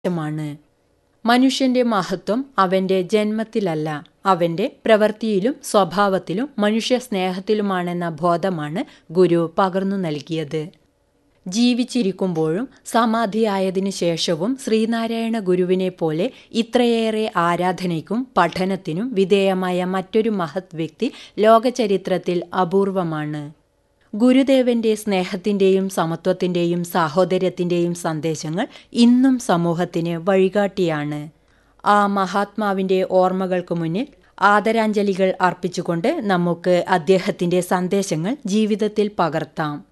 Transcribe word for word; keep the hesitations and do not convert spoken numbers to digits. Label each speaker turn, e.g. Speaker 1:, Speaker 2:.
Speaker 1: മാണ്. മനുഷ്യന്റെ മഹത്വം അവന്റെ ജന്മത്തിലല്ല, അവന്റെ പ്രവൃത്തിയിലും സ്വഭാവത്തിലും മനുഷ്യ സ്നേഹത്തിലുമാണെന്ന ബോധമാണ് ഗുരു പകർന്നു നൽകിയത്. ജീവിച്ചിരിക്കുമ്പോഴും സമാധിയായതിനു ശേഷവും ശ്രീനാരായണ ഗുരുവിനെ പോലെ ഇത്രയേറെ ആരാധനയ്ക്കും പഠനത്തിനും വിധേയമായ മറ്റൊരു മഹത് വ്യക്തി ലോകചരിത്രത്തിൽ അപൂർവമാണ്. ഗുരുദേവന്റെ സ്നേഹത്തിന്റെയും സമത്വത്തിന്റെയും സാഹോദര്യത്തിന്റെയും സന്ദേശങ്ങൾ ഇന്നും സമൂഹത്തിന് വഴികാട്ടിയാണ്. ആ മഹാത്മാവിന്റെ ഓർമ്മകൾക്ക് മുന്നിൽ ആദരാഞ്ജലികൾ അർപ്പിച്ചുകൊണ്ട് നമുക്ക് അദ്ദേഹത്തിന്റെ സന്ദേശങ്ങൾ ജീവിതത്തിൽ പകർത്താം.